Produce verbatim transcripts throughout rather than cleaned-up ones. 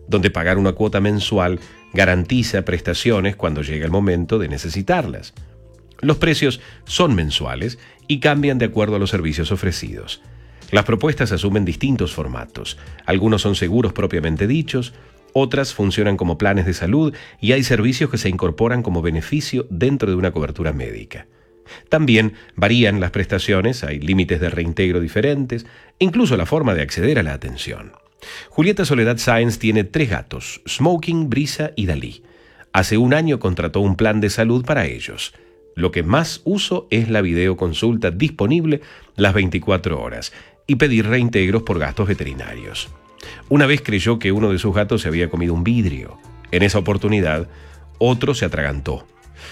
donde pagar una cuota mensual garantiza prestaciones cuando llega el momento de necesitarlas. Los precios son mensuales y cambian de acuerdo a los servicios ofrecidos. Las propuestas asumen distintos formatos. Algunos son seguros propiamente dichos, otras funcionan como planes de salud y hay servicios que se incorporan como beneficio dentro de una cobertura médica. También varían las prestaciones, hay límites de reintegro diferentes, incluso la forma de acceder a la atención. Julieta Soledad Sáenz tiene tres gatos, Smoking, Brisa y Dalí. Hace un año contrató un plan de salud para ellos. Lo que más uso es la videoconsulta disponible las veinticuatro horas y pedir reintegros por gastos veterinarios. Una vez creyó que uno de sus gatos se había comido un vidrio. En esa oportunidad, otro se atragantó.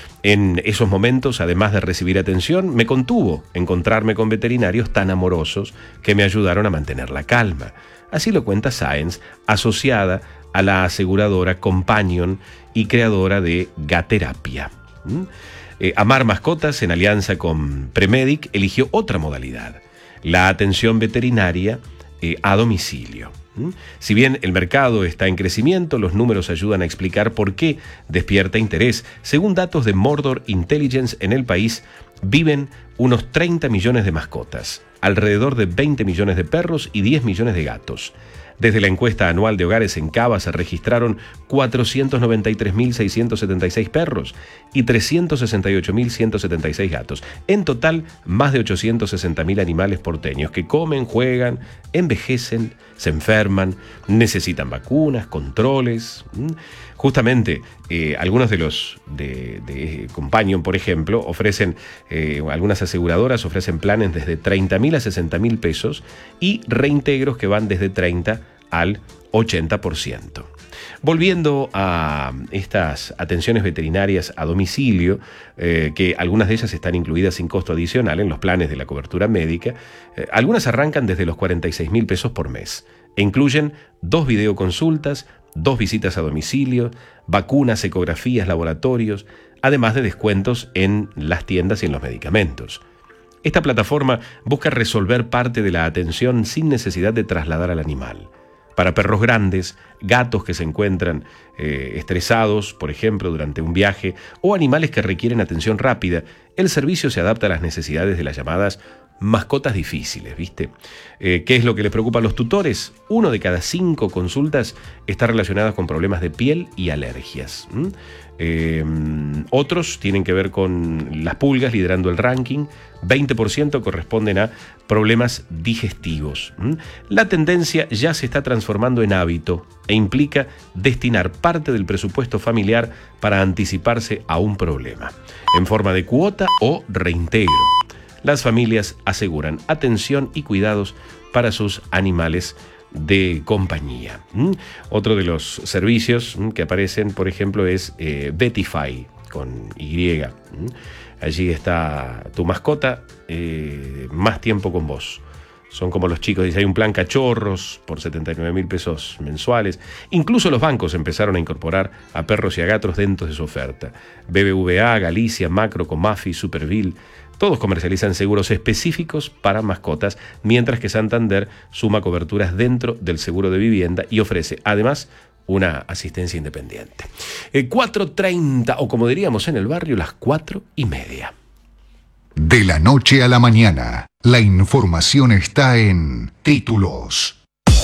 En esos momentos, además de recibir atención, me contuvo encontrarme con veterinarios tan amorosos que me ayudaron a mantener la calma. Así lo cuenta Sáenz, asociada a la aseguradora Companion y creadora de Gaterapia. ¿Mm? Eh, Amar Mascotas, en alianza con Premedic, eligió otra modalidad, la atención veterinaria eh, a domicilio. ¿Mm? Si bien el mercado está en crecimiento, los números ayudan a explicar por qué despierta interés. Según datos de Mordor Intelligence, en el país viven unos treinta millones de mascotas, alrededor de veinte millones de perros y diez millones de gatos. Desde la encuesta anual de hogares en Cava se registraron cuatrocientos noventa y tres mil seiscientos setenta y seis perros y trescientos sesenta y ocho mil ciento setenta y seis gatos. En total, más de ochocientos sesenta mil animales porteños que comen, juegan, envejecen, se enferman, necesitan vacunas, controles. Justamente, eh, algunos de los de, de Companion, por ejemplo, ofrecen, eh, algunas aseguradoras ofrecen planes desde treinta mil a sesenta mil pesos y reintegros que van desde treinta al ochenta por ciento. Volviendo a estas atenciones veterinarias a domicilio, eh, que algunas de ellas están incluidas sin costo adicional en los planes de la cobertura médica, eh, algunas arrancan desde los cuarenta y seis mil pesos por mes e incluyen dos videoconsultas, dos visitas a domicilio, vacunas, ecografías, laboratorios, además de descuentos en las tiendas y en los medicamentos. Esta plataforma busca resolver parte de la atención sin necesidad de trasladar al animal. Para perros grandes, gatos que se encuentran eh, estresados, por ejemplo, durante un viaje, o animales que requieren atención rápida, el servicio se adapta a las necesidades de las llamadas mascotas difíciles, ¿viste? Eh, ¿Qué es lo que les preocupa a los tutores? Uno de cada cinco consultas está relacionada con problemas de piel y alergias. ¿Mm? Eh, otros tienen que ver con las pulgas, liderando el ranking. veinte por ciento corresponden a problemas digestivos. ¿Mm? La tendencia ya se está transformando en hábito e implica destinar parte del presupuesto familiar para anticiparse a un problema, en forma de cuota o reintegro. Las familias aseguran atención y cuidados para sus animales de compañía. ¿Mm? Otro de los servicios ¿m? que aparecen, por ejemplo, es eh, Vetify, con Y. ¿Mm? Allí está tu mascota, eh, más tiempo con vos. Son como los chicos, dice, hay un plan cachorros por setenta y nueve mil pesos mensuales. Incluso los bancos empezaron a incorporar a perros y a gatos dentro de su oferta. B B V A, Galicia, Macro, Comafi, Superville, todos comercializan seguros específicos para mascotas, mientras que Santander suma coberturas dentro del seguro de vivienda y ofrece, además, una asistencia independiente. Eh, cuatro treinta, o como diríamos en el barrio, las cuatro y media. De la noche a la mañana, la información está en Títulos.